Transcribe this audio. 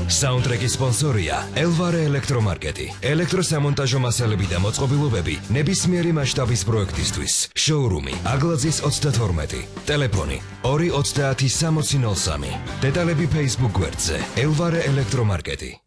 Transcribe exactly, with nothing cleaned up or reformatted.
საუნდტრეკის სპონსორია ელვარე ელექტრომარკეტი. ელექტროსამონტაჟო მასალები და მოწყობილობები ნებისმიერი მასშტაბის პროექტისთვის. შოურუმი აგლაძის ოცდათორმეტი. ტელეფონი ორი ოცდაათი სამოცი ნოლ სამი. დეტალები Facebook გვერდზე ელვარე ელექტრომარკეტი.